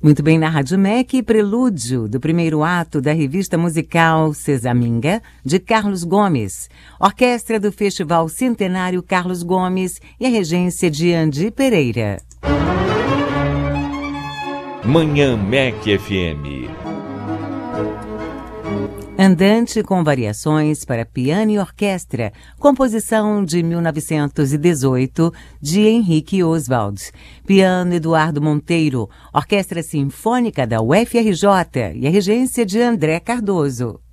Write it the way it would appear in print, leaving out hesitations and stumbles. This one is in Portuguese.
Muito bem, na Rádio MEC, prelúdio do primeiro ato da revista musical Sesaminga, de Carlos Gomes. Orquestra do Festival Centenário Carlos Gomes e a regência de Andi Pereira. Manhã MEC FM. Andante com variações para piano e orquestra, composição de 1918, de Henrique Oswald. Piano Eduardo Monteiro, Orquestra Sinfônica da UFRJ e a regência de André Cardoso.